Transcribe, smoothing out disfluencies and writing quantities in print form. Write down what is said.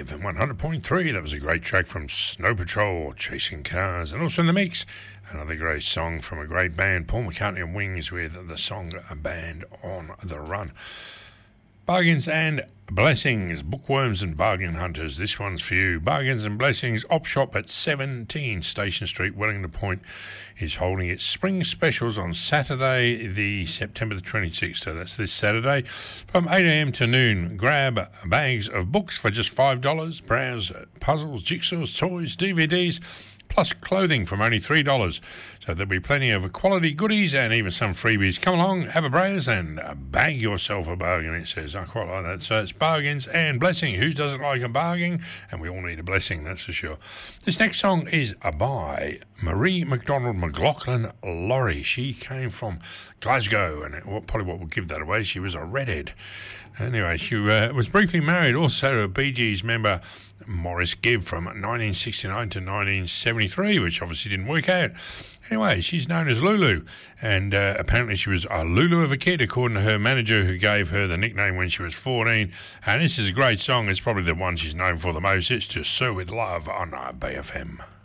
Live and 100.3. That was a great track from Snow Patrol, Chasing Cars. And also in the mix, another great song from a great band, Paul McCartney and Wings, with the song A Band on the Run. Bargains and Blessings, Bookworms and Bargain Hunters. This one's for you. Bargains and Blessings, Op Shop at 17 Station Street, Wellington Point, is holding its spring specials on Saturday, the September the 26th. So that's this Saturday from 8 a.m. to noon. Grab bags of books for just $5. Browse puzzles, jigsaws, toys, DVDs, plus clothing from only $3. So there'll be plenty of quality goodies and even some freebies. Come along, have a browse and bag yourself a bargain, it says. I quite like that. So it's Bargains and Blessing. Who doesn't like a bargain? And we all need a blessing, that's for sure. This next song is by Marie McDonald McLaughlin Laurie. She came from Glasgow, and probably what will give that away, she was a redhead. Anyway, she was briefly married also to a Bee Gees member, Maurice Gibb, from 1969 to 1973, which obviously didn't work out. Anyway, she's known as Lulu, and apparently she was a Lulu of a kid, according to her manager, who gave her the nickname when she was 14. And this is a great song. It's probably the one she's known for the most. It's To Sue With Love on BFM.